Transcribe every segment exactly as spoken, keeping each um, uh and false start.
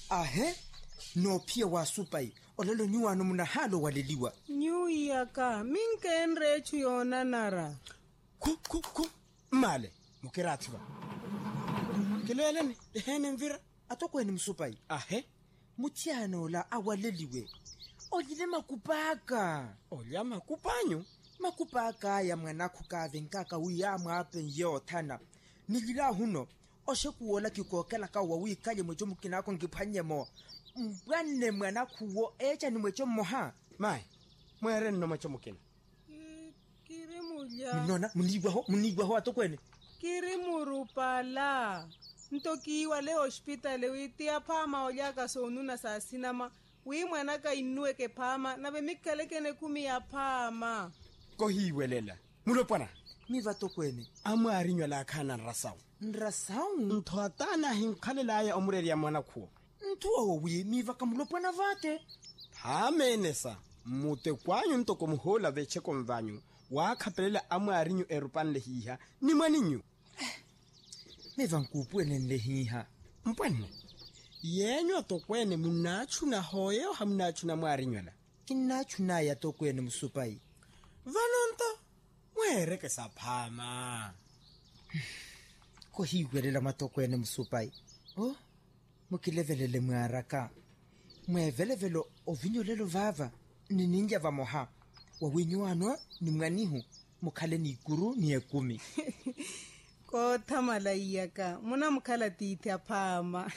Ahe, no pia wa supai, olelo nyua no munahalo waliliwa. Nyu yaka, minke enrechu yona nara. Ku, ku, ku, male, mukiratiba. Kileleni, dehene mvira, atoko eni msupai. Ahe, mutiano la awaleliwe. Olile makupaka. Olya makupanyo? Makupaka ya mwanaku kave nkaka uyama apen yo tana. Nilila huno, oshe kuola kikokela ka wawikaje mwecho mkinako ngipanye mo. Mbwane mwanaku wo echa ni mwecho moha. Mai, mwere nino mwecho mkina. Kiri mulya. Mnona, munigwa ho, munigwa ho atokwene. Kiri murupala. Ntoki wale hospitali witia pama olyaka sonuna saa sinama. Wii mwanaka inuwe ke pama, nabe mikaleke ne kumi ya pama. Kohiwelela. Mulopana. Miva tokwene. Amu arinyo la akana nrasau. Nrasau? Ntuatana hinkhalela ya omureli ya mwana kuo. Ntuwa wawi miva kamulopana vate. Hamenesa. Mute kwanyu ntoko muhola vecheko mvanyu. Wakapelela amu arinyo erupan lehiha. Ni maninyu. Miva nkupwene lehiha. Mpwene. Yenyo tokwene munachu na hoyo hamunachu na mwarinyola. Kinachu na ya tokwene msupai. Vanonto, mwereke sapama. Kohiwelela matokwene msupai. Oh, mukilevelele mwaraka. Mwevelevelo ovinyolelo vava. Nininja vamoha. Wawinyuano ni mwanihu. Mukale ni guru ni ekumi. Kota malayaka, muna mukala titi apama.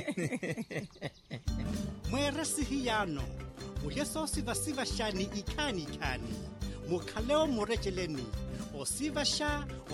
Mwere sihiyano, uyeso siva siva shani ikani ikani. Mukaleo murejeleni, o siva sha,